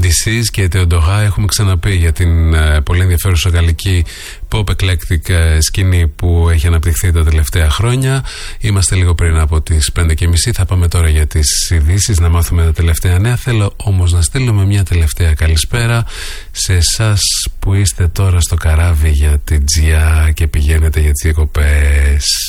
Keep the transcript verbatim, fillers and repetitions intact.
This Is και Teodora. Έχουμε ξαναπεί για την uh, πολύ ενδιαφέρουσα γαλλική pop eclectic uh, σκηνή που έχει αναπτυχθεί τα τελευταία χρόνια. Είμαστε λίγο πριν από τις πέντε και μισή. Θα πάμε τώρα για τις ειδήσεις, να μάθουμε τα τελευταία νέα. Θέλω όμως να στείλουμε μια τελευταία καλησπέρα σε εσάς που είστε τώρα στο καράβι για την Τζιά και πηγαίνετε για τις διακοπές.